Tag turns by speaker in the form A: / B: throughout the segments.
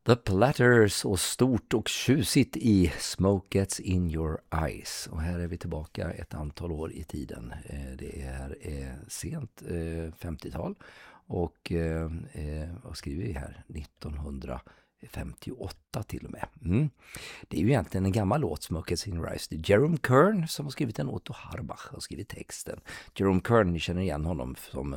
A: The Platters och stort och tjusigt i Smoke Gets In Your Eyes. Och här är vi tillbaka ett antal år i tiden. Det är sent 50-tal och vad skriver vi här? 1958 till och med. Det är ju egentligen en gammal låt, Smoke Gets In Your Eyes. Det är Jerome Kern som har skrivit den, Otto Harbach har skrivit texten. Jerome Kern, ni känner igen honom som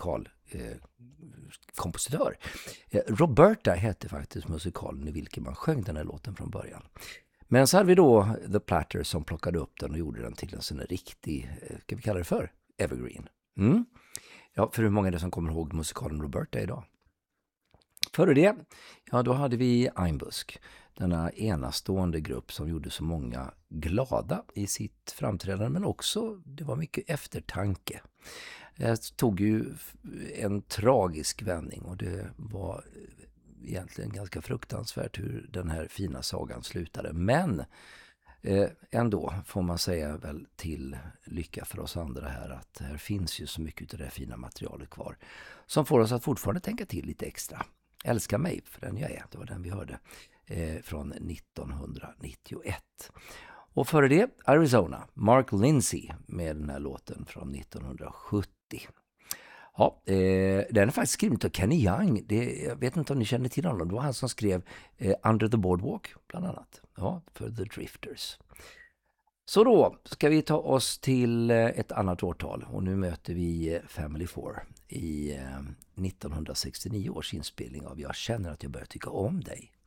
A: kompositör. Roberta hette faktiskt musikalen i vilken man sjöng den här låten från början. Men så hade vi då The Platters som plockade upp den och gjorde den till en sån riktig, ska vi kalla det för, evergreen. Ja, för hur många är det som kommer ihåg musikalen Roberta idag? Före det, ja då hade vi Einbusk, denna enastående grupp som gjorde så många glada i sitt framträdande, men också det var mycket eftertanke. Det tog ju en tragisk vändning och det var egentligen ganska fruktansvärt hur den här fina sagan slutade. Men ändå får man säga väl till lycka för oss andra här att här finns ju så mycket av det fina materialet kvar som får oss att fortfarande tänka till lite extra. Älska mig för den jag är, det var den vi hörde från 1991. Och före det Arizona, Mark Lindsay med den här låten från 1970. Ja, den är faktiskt skriven av Kenny Young. Jag vet inte om ni känner till honom. Det var han som skrev Under the Boardwalk bland annat. Ja, för The Drifters. Så då ska vi ta oss till ett annat årtal. Och nu möter vi Family Four i 1969 års inspelning av Jag känner att jag börjar tycka om dig.